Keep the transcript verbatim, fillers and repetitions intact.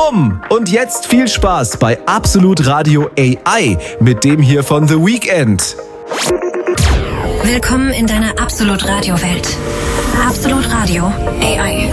Bumm! Und jetzt viel Spaß bei Absolut Radio A I mit dem hier von The Weeknd. Willkommen in deiner Absolut Radio Welt. Absolut Radio A I.